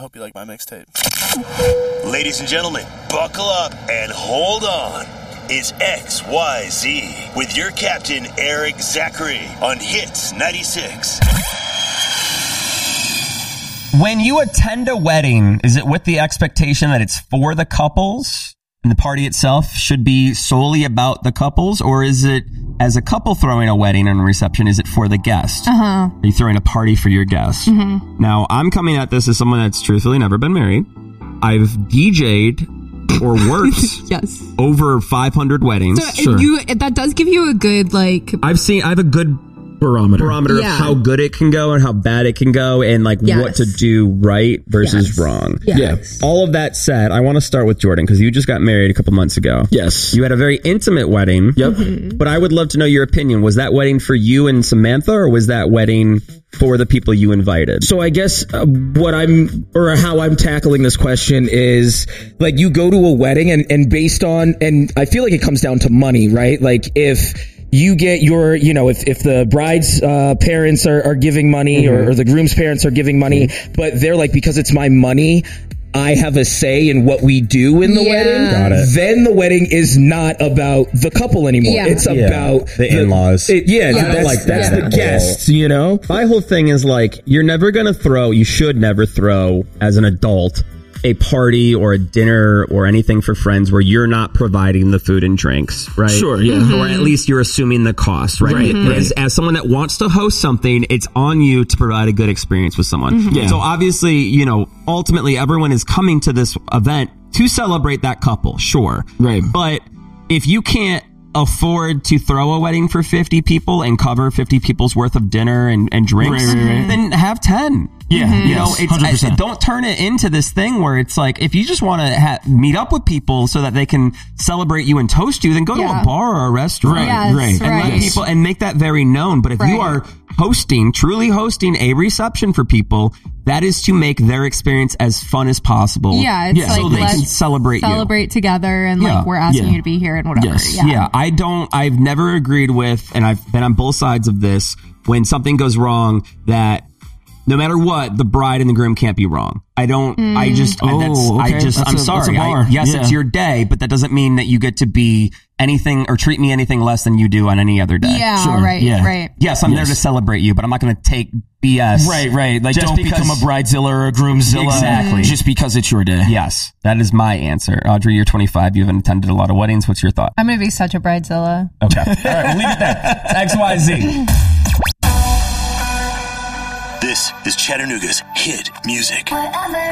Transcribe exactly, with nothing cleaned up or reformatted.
hope you like my mixtape. Ladies and gentlemen, buckle up and hold on. It's X Y Z with your captain, Eric Zachary, on Hits ninety-six. When you attend a wedding, is it with the expectation that it's for the couples and the party itself should be solely about the couples? Or is it, as a couple throwing a wedding and a reception, is it for the guest? Uh-huh. Are you throwing a party for your guest? Mm-hmm. Now, I'm coming at this as someone that's truthfully never been married. I've D J'd or worked yes. over five hundred weddings. So sure. you, that does give you a good, like... I've seen, I have a good... barometer barometer yeah. of how good it can go and how bad it can go and like yes. what to do right versus yes. wrong. Yes. Yeah. All of that said, I want to start with Jordan because you just got married a couple months ago. Yes. You had a very intimate wedding. Yep. Mm-hmm. But I would love to know your opinion. Was that wedding for you and Samantha, or was that wedding for the people you invited? So I guess uh, what I'm, or how I'm tackling this question is, like, you go to a wedding and, and based on, and I feel like it comes down to money, right? Like, if you get your, you know, if, if the bride's uh, parents are, are giving money mm-hmm. or, or the groom's parents are giving money, mm-hmm. but they're like, because it's my money, I have a say in what we do in the yeah. wedding. Got it. Then the wedding is not about the couple anymore. Yeah. It's yeah. about the, the in-laws. It, yeah, yeah, that's, like that's that. the guests, you know? My whole thing is like, you're never going to throw, you should never throw as an adult a party or a dinner or anything for friends where you're not providing the food and drinks, right? Sure, yeah. Mm-hmm. Or at least you're assuming the cost, right? Right, mm-hmm. right. As, as someone that wants to host something, it's on you to provide a good experience with someone. Mm-hmm. Yeah. So obviously, you know, ultimately everyone is coming to this event to celebrate that couple, sure. Right. But if you can't afford to throw a wedding for fifty people and cover fifty people's worth of dinner and, and drinks, right, right, right. then have ten. Yeah, mm-hmm. you know, yes, it's one hundred percent. I, don't turn it into this thing where it's like, if you just want to ha- meet up with people so that they can celebrate you and toast you, then go yeah. to a bar or a restaurant, right? Yes, right, and right. let people and make that very known. But if right. you are hosting, truly hosting a reception for people, that is to make their experience as fun as possible. Yeah, it's yeah. like so they let's can celebrate, celebrate you. together, and Yeah. like we're asking Yeah. you to be here and whatever. Yes. Yeah. Yeah, I don't, I've never agreed with, and I've been on both sides of this, when something goes wrong, that no matter what, the bride and the groom can't be wrong. I don't, Mm. I just, I, that's, Oh, okay. I just, That's I'm a- that's a sorry. bar. I, yes, Yeah. it's your day, but that doesn't mean that you get to be anything or treat me anything less than you do on any other day. Yeah, Sure. right, Yeah. right. Yes, I'm Yes. there to celebrate you, but I'm not going to take B S. Right, right. Like, Just don't because- become a bridezilla or a groomzilla Exactly. just because it's your day. Yes, that is my answer. Audrey, you're twenty-five. You haven't attended a lot of weddings. What's your thought? I'm going to be such a bridezilla. Okay. All right, we'll leave it there. X Y Z. This is Chattanooga's hit music.